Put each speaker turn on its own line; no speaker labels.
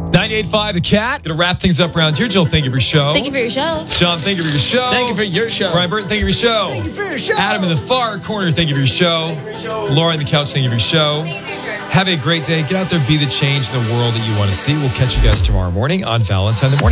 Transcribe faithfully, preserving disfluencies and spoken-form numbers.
ninety-eight point five The Cat. Gonna wrap things up around here. Jill, thank you for your show.
Thank you for your show.
John, thank you for your show.
Thank you for your show.
Brian Burton, thank you for your show.
Thank you for your show.
Adam in the far corner, thank you for your show.
Thank you for your show.
Laura on the couch, thank you for your show. Have a great day. Get out there, be the change in the world that you want to see. We'll catch you guys tomorrow morning on Valentine's morning.